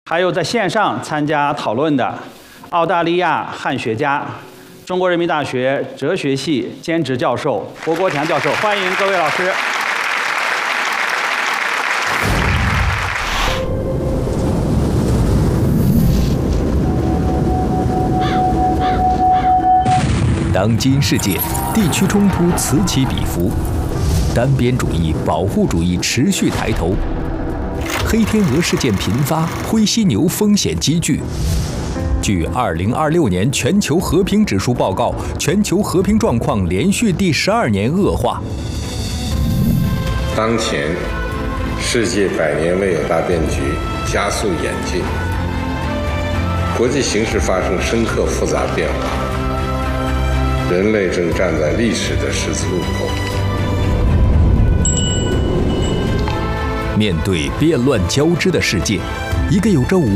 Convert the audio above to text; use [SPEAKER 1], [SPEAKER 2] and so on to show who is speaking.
[SPEAKER 1] 还有在线上参加讨论的澳大利亚汉学家、中国人民大学哲学系兼职教授郭国强教授，欢迎各位老师。
[SPEAKER 2] 当今世界，地区冲突此起彼伏，单边主义、保护主义持续抬头，黑天鹅事件频发，灰犀牛风险积聚。据2026年全球和平指数报告，全球和平状况连续第12年恶化。
[SPEAKER 3] 当前，世界100年未有大变局加速演进，国际形势发生深刻复杂变化。人类正站在历史的十字路口。
[SPEAKER 2] 面对变乱交织的世界，一个有着